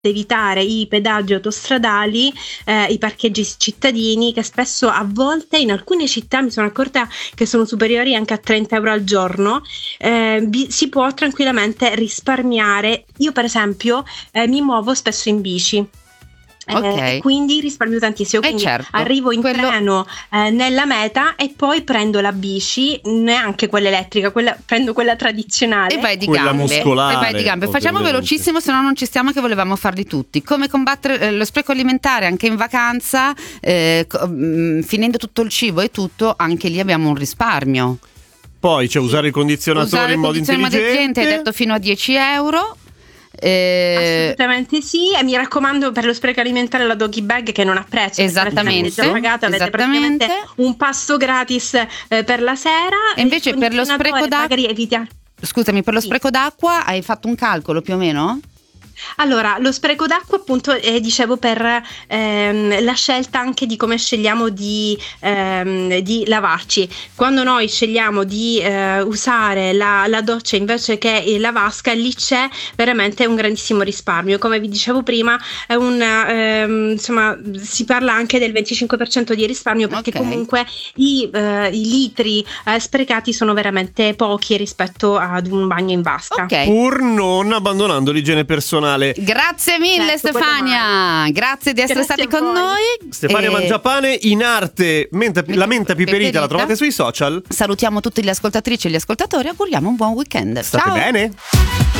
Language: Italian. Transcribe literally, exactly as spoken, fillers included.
evitare i pedaggi autostradali, eh, i parcheggi cittadini, che spesso a volte in alcune città mi sono accorta che sono superiori anche a trenta euro al giorno. Eh, vi, si può tranquillamente risparmiare. Io per esempio eh, mi muovo spesso in bici. Okay. Eh, quindi risparmio tantissimo, quindi eh certo, arrivo in quello... treno eh, nella meta e poi prendo la bici, neanche quella elettrica, quella, prendo quella tradizionale e vai di quella gambe, muscolare, e vai di gambe. Facciamo ovviamente. velocissimo, se no non ci stiamo, che volevamo farli tutti. Come combattere eh, lo spreco alimentare anche in vacanza, eh, co- mh, finendo tutto il cibo e tutto, anche lì abbiamo un risparmio. Poi c'è usare il condizionatore Usare in modo il condizionatore intelligente. Hai detto fino a dieci euro. Eh, Assolutamente sì, e mi raccomando, per lo spreco alimentare la doggy bag, che non ha prezzo, esattamente, è già pagata, avete esattamente. praticamente un pasto gratis eh, per la sera. E invece per lo spreco d'acqua, evita... scusami, per lo sì. spreco d'acqua hai fatto un calcolo più o meno? Allora, lo spreco d'acqua appunto eh, dicevo per ehm, la scelta anche di come scegliamo di, ehm, di lavarci. Quando noi scegliamo di eh, usare la, la doccia invece che la vasca, lì c'è veramente un grandissimo risparmio. Come vi dicevo prima, è un, ehm, insomma, si parla anche del venticinque per cento di risparmio, perché Okay. comunque i, eh, i litri eh, sprecati sono veramente pochi rispetto ad un bagno in vasca. Ok. Pur non abbandonando l'igiene personale. Grazie mille Certo, Stefania, grazie di essere Grazie stati a con voi. noi. Stefania E Mangiapane, in arte menta, la menta piperita, Piperita. la trovate sui social. salutiamo tutte le ascoltatrici e gli ascoltatori, auguriamo un buon weekend. State Ciao. bene?